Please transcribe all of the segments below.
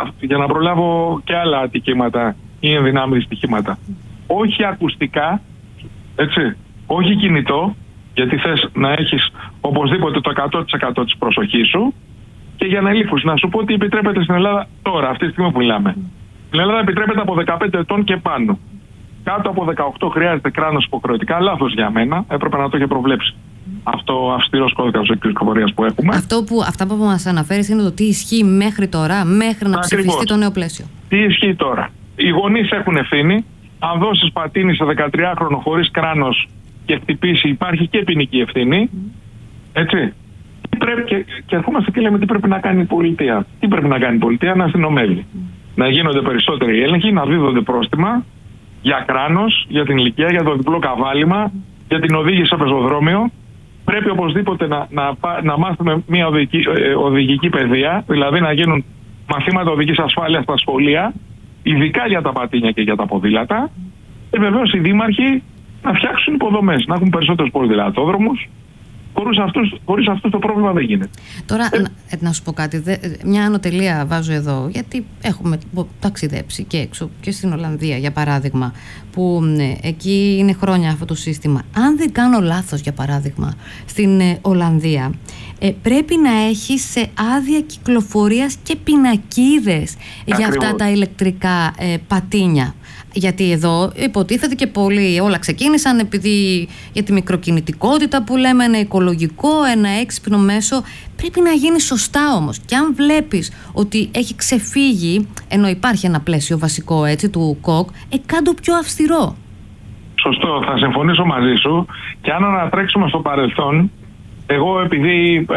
για να προλάβω και άλλα ατυχήματα ή ενδυνάμει στοιχήματα. Όχι ακουστικά, έτσι, όχι κινητό, γιατί θες να έχεις οπωσδήποτε το 100% της προσοχής σου, και για ανηλίκους. Να σου πω ότι επιτρέπεται στην Ελλάδα τώρα, αυτή τη στιγμή που μιλάμε. Στην Ελλάδα επιτρέπεται από 15 ετών και πάνω. Κάτω από 18 χρειάζεται κράνος υποχρεωτικά. Λάθος για μένα. Έπρεπε να το είχε προβλέψει αυτό ο αυστηρός κώδικας κυκλοφορίας που έχουμε. Αυτά που μας αναφέρεις είναι το τι ισχύει μέχρι τώρα, μέχρι να ψηφιστεί το νέο πλαίσιο. Τι ισχύει τώρα. Οι γονείς έχουν ευθύνη. Αν δώσεις πατίνι σε 13χρονο χωρίς κράνος και χτυπήσει, υπάρχει και ποινική ευθύνη. Έτσι. Και ερχόμαστε και λέμε τι πρέπει να κάνει η πολιτεία. Τι πρέπει να κάνει η πολιτεία? Να αστυνομεύει. Να γίνονται περισσότεροι έλεγχοι, να δίδονται πρόστιμα για κράνος, για την ηλικία, για το διπλό καβάλιμα, για την οδήγηση σε πεζοδρόμιο. Πρέπει οπωσδήποτε να μάθουμε μια οδηγική παιδεία, δηλαδή να γίνουν μαθήματα οδικής ασφάλειας στα σχολεία, ειδικά για τα πατίνια και για τα ποδήλατα. Και βεβαίως οι δήμαρχοι να φτιάξουν υποδομές, να έχουν περισσότερους ποδηλατόδρομους. Χωρίς αυτούς το πρόβλημα δεν γίνεται. Τώρα, να σου πω κάτι. Μια ανωτελεία βάζω εδώ, γιατί έχουμε ταξιδέψει και έξω και στην Ολλανδία, για παράδειγμα, που εκεί είναι χρόνια αυτό το σύστημα. Αν δεν κάνω λάθος, για παράδειγμα, στην Ολλανδία, πρέπει να έχεις άδεια κυκλοφορίας και πινακίδες για αυτά τα ηλεκτρικά πατίνια. Γιατί εδώ υποτίθεται και πολλοί όλα ξεκίνησαν επειδή για τη μικροκινητικότητα που λέμε, ένα οικολογικό, ένα έξυπνο μέσο. Πρέπει να γίνει σωστά όμως. Και αν βλέπεις ότι έχει ξεφύγει, ενώ υπάρχει ένα πλαίσιο βασικό έτσι του ΚΟΚ, κάντο πιο αυστηρό. Σωστό, θα συμφωνήσω μαζί σου. Και αν ανατρέξουμε στο παρελθόν, εγώ επειδή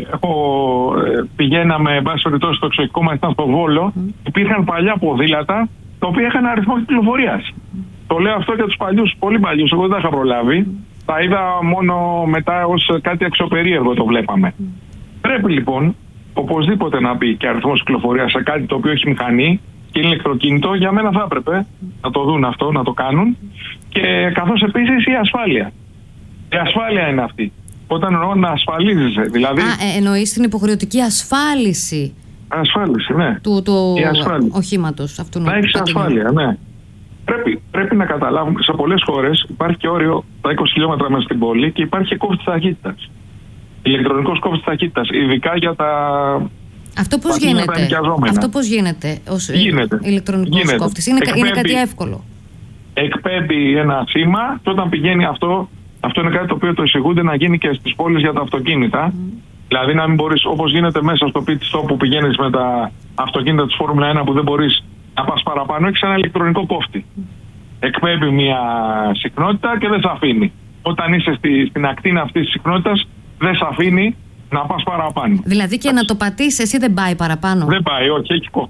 πηγαίναμε μπας περιπτώσει στο εξωτερικό μας, ήταν στο Βόλο, υπήρχαν παλιά ποδήλατα τα οποία είχαν αριθμό κυκλοφορίας. Το λέω αυτό για τους παλιούς, πολύ παλιούς. Εγώ δεν τα είχα προλάβει. Τα είδα μόνο μετά ως κάτι αξιοπερίεργο, το βλέπαμε. Πρέπει λοιπόν οπωσδήποτε να μπει και αριθμός κυκλοφορίας σε κάτι το οποίο έχει μηχανή και είναι ηλεκτροκίνητο. Για μένα θα έπρεπε να το δουν αυτό, να το κάνουν. Και καθώς επίσης η ασφάλεια. Η ασφάλεια είναι αυτή. Όταν εννοώ να ασφαλίζεσαι. Δηλαδή... εννοείς την υποχρεωτική ασφάλιση. Ασφάλιση, ναι. Του οχήματος αυτού. Να έχεις ασφάλεια, ναι. Πρέπει να καταλάβουμε, σε πολλές χώρες υπάρχει και όριο τα 20 χιλιόμετρα μέσα στην πόλη και υπάρχει και κόφτης ταχύτητας. Ηλεκτρονικός κόφτης ταχύτητας, ειδικά για τα... Αυτό πώς γίνεται ως ηλεκτρονικός κόφτης? Είναι κάτι εύκολο. Εκπέμπει ένα σήμα και όταν πηγαίνει αυτό είναι κάτι το οποίο το εισηγούνται να γίνει και στις πόλεις για τα αυτοκίνητα. Δηλαδή να μην μπορείς, όπως γίνεται μέσα στο pit stop που πηγαίνεις με τα αυτοκίνητα της Φόρμουλα 1 που δεν μπορείς να πας παραπάνω, έχεις ένα ηλεκτρονικό κόφτη. Εκπέμπει μια συχνότητα και δεν σε αφήνει. Όταν είσαι στην ακτίνα αυτής της συχνότητας, δεν σε αφήνει να πας παραπάνω. Δηλαδή και να το πατήσεις εσύ δεν πάει παραπάνω? Δεν πάει, όχι, έχει κόφτη.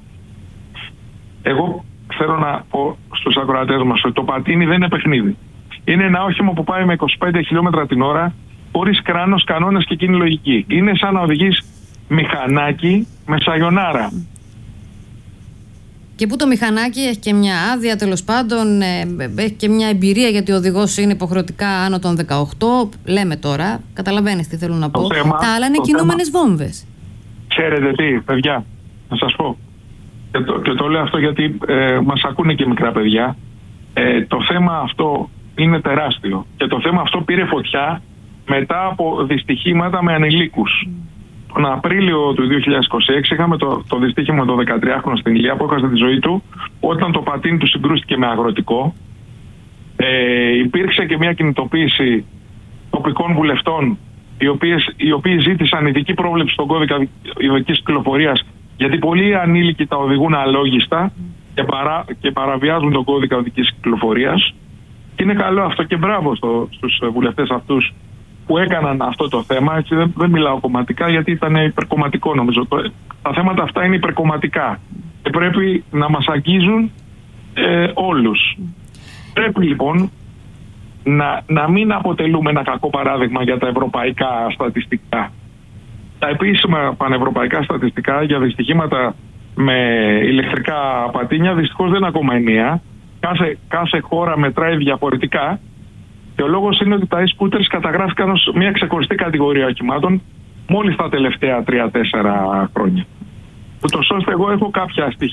Εγώ θέλω να πω στους ακροατές μας ότι το πατίνι δεν είναι παιχνίδι. Είναι ένα όχημα που πάει με 25 χιλιόμετρα την ώρα, χωρίς κράνος, κανόνες και κοινή λογική. Είναι σαν να οδηγείς μηχανάκι με σαγιονάρα. Και που το μηχανάκι έχει και μια άδεια, τέλος πάντων, έχει και μια εμπειρία, γιατί ο οδηγός είναι υποχρεωτικά άνω των 18. Λέμε τώρα, καταλαβαίνεις τι θέλω να πω. Τα άλλα είναι κινούμενες βόμβες. Ξέρετε τι, παιδιά, να σας πω. Και το λέω αυτό γιατί μας ακούνε και μικρά παιδιά. Το θέμα αυτό είναι τεράστιο. Και το θέμα αυτό πήρε φωτιά μετά από δυστυχήματα με ανηλίκους. Τον Απρίλιο του 2026 είχαμε το δυστύχημα το 13χρονο στην Ηλία που έχασε τη ζωή του όταν το πατίνι του συγκρούστηκε με αγροτικό. Υπήρξε και μια κινητοποίηση τοπικών βουλευτών οι οποίοι ζήτησαν ειδική πρόβλεψη στον κώδικα οδικής κυκλοφορίας, γιατί πολλοί ανήλικοι τα οδηγούν αλόγιστα και παραβιάζουν τον κώδικα οδικής κυκλοφορίας. Και είναι καλό αυτό και μπράβο στους βουλευτές αυτούς που έκαναν αυτό το θέμα. Έτσι δεν μιλάω κομματικά, γιατί ήταν υπερκομματικό νομίζω. Τα θέματα αυτά είναι υπερκομματικά και πρέπει να μας αγγίζουν όλους. Πρέπει λοιπόν να μην αποτελούμε ένα κακό παράδειγμα για τα ευρωπαϊκά στατιστικά. Τα επίσημα πανευρωπαϊκά στατιστικά για δυστυχήματα με ηλεκτρικά πατίνια δυστυχώς δεν είναι ακόμα ενιαία. Κάθε χώρα μετράει διαφορετικά και ο λόγος είναι ότι τα e-scooters καταγράφηκαν ως μια ξεχωριστή κατηγορία οχημάτων μόλις τα τελευταία 3-4 χρόνια. Ούτως ώστε εγώ έχω κάποια στοιχεία